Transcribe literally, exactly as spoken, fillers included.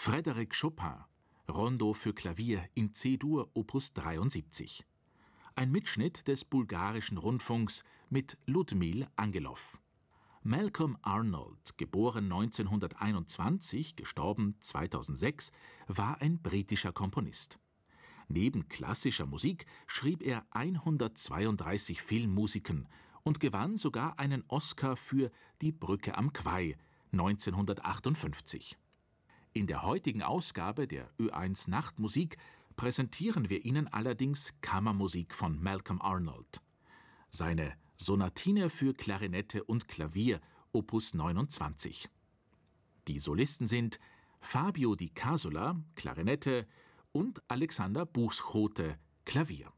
Frédéric Chopin, Rondo für Klavier in C-Dur Opus dreiundsiebzig. Ein Mitschnitt des bulgarischen Rundfunks mit Ludmil Angelow. Malcolm Arnold, geboren neunzehnhunderteinundzwanzig, gestorben zweitausendsechs, war ein britischer Komponist. Neben klassischer Musik schrieb er hundertzweiunddreißig Filmmusiken und gewann sogar einen Oscar für Die Brücke am Kwai neunzehnhundertachtundfünfzig. In der heutigen Ausgabe der Ö eins Nachtmusik präsentieren wir Ihnen allerdings Kammermusik von Malcolm Arnold. Seine Sonatine für Klarinette und Klavier, Opus neunundzwanzig. Die Solisten sind Fabio Di Casola, Klarinette, und Alexander Buchschote, Klavier.